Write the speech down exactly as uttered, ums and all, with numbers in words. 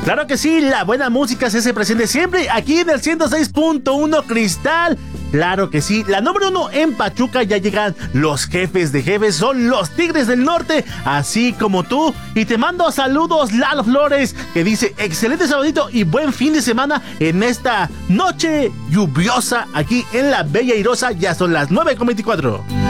Claro que sí, la buena música se hace presente siempre aquí en el ciento seis punto uno Cristal. Claro que sí, la número uno en Pachuca, ya llegan los jefes de jefes, son los Tigres del Norte, así como tú. Y te mando saludos, Lalo Flores, que dice, excelente sabadito y buen fin de semana en esta noche lluviosa aquí en la Bella Airosa. Ya son las nueve con veinticuatro.